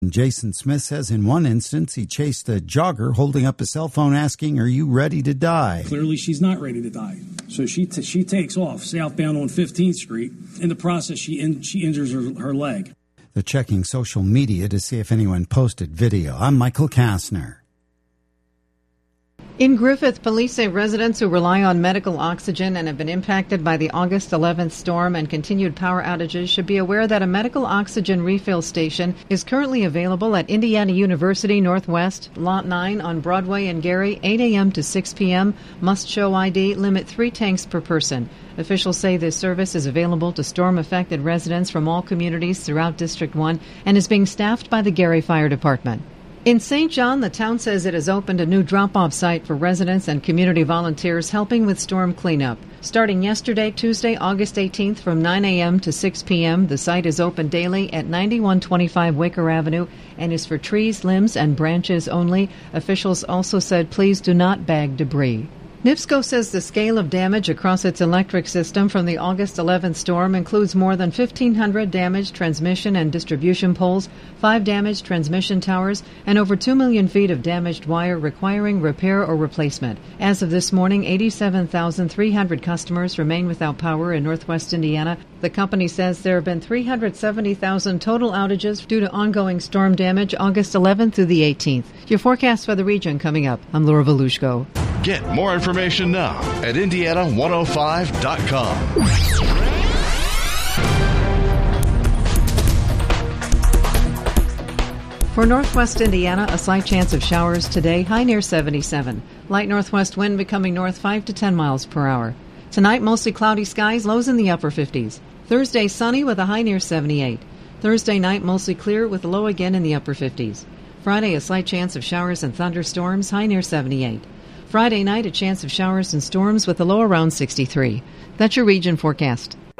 Jason Smith says in one instance he chased a jogger holding up a cell phone asking, "Are you ready to die?" Clearly she's not ready to die. So she takes off southbound on 15th Street. In the process, she injures her leg. They're checking social media to see if anyone posted video. I'm Michael Kastner. In Griffith, police say residents who rely on medical oxygen and have been impacted by the August 11th storm and continued power outages should be aware that a medical oxygen refill station is currently available at Indiana University Northwest, Lot 9 on Broadway and Gary, 8 a.m. to 6 p.m. Must show ID, limit 3 tanks per person. Officials say this service is available to storm-affected residents from all communities throughout District 1 and is being staffed by the Gary Fire Department. In St. John, the town says it has opened a new drop-off site for residents and community volunteers helping with storm cleanup. Starting yesterday, Tuesday, August 18th, from 9 a.m. to 6 p.m., the site is open daily at 9125 Waker Avenue and is for trees, limbs, and branches only. Officials also said please do not bag debris. NIPSCO says the scale of damage across its electric system from the August 11th storm includes more than 1,500 damaged transmission and distribution poles, 5 damaged transmission towers, and over 2 million feet of damaged wire requiring repair or replacement. As of this morning, 87,300 customers remain without power in northwest Indiana. The company says there have been 370,000 total outages due to ongoing storm damage August 11th through the 18th. Your forecast for the region coming up. I'm Laura Volushko. Get more information now at Indiana105.com. For northwest Indiana, a slight chance of showers today, high near 77. Light northwest wind becoming north 5 to 10 miles per hour. Tonight, mostly cloudy skies, lows in the upper 50s. Thursday, sunny with a high near 78. Thursday night, mostly clear with a low again in the upper 50s. Friday, a slight chance of showers and thunderstorms, high near 78. Friday night, a chance of showers and storms with a low around 63. That's your region forecast.